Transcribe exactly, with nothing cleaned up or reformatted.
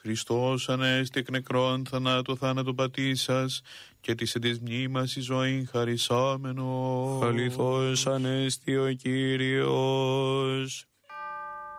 Χριστός ανέστη εκ νεκρών, θανάτου θάνατο πατήσας, και της εν της μνήμας η ζωή χαρισάμενο. Αληθώς ανέστη ο Κύριος.